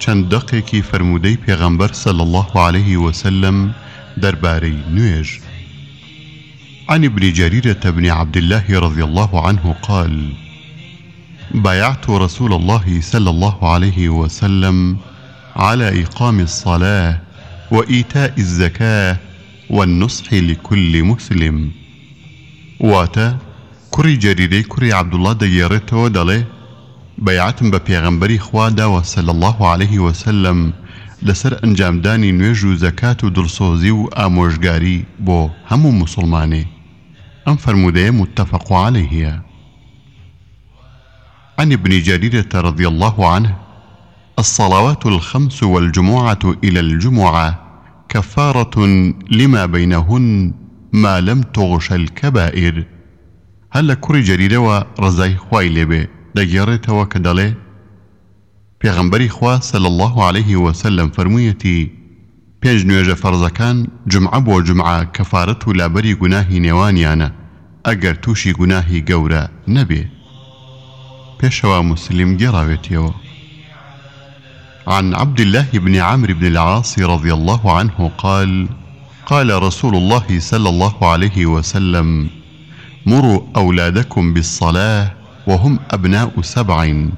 چەند دەقێکی فەرموودەی پێغەمبەر صلى الله عليه وسلم دەربارەی نوێژ. عن ابن جريرة بن عبد الله رضي الله عنه قال: بايعت رسول الله صلى الله عليه وسلم على إقام الصلاة وإيتاء الزكاة والنصح لكل مسلم. واتا كري جريري كري عبد الله ديارته دله بيعتم بپیغمبری خوا دا صلى الله عليه وسلم لسر انجام دانی نوێژ و زەکات و دڵسۆزی و ئامۆژگاری بۆ هەموو مسلمانێ. ئەم فەرموودەیە متفق عليه. عن ابن جريرة رضي الله عنه: الصلوات الخمس والجمعة إلى الجمعة كفارة لما بينهن ما لم تغش الكبائر. هل كري جريرة ورزاي خواي لبه دەگێڕێتەوە کە دەڵێ پێغەمبەری خوا صلى الله عليه وسلم فەرموویەتی پێنج نوێژە فەرزەکان جمعە بۆ جمعە کەفارەت و لابەری گوناهی نێوانیانە ئەگەر تووشی گوناهی گەورە نەبێ. پێشەوە مسلم گێڕاوێتیەوە. عن عبد الله بن عمرو بن العاص رضي الله عنه قال: قال رسول الله صلى الله عليه وسلم: مروا أولادكم بالصلاة وهم أبناء 7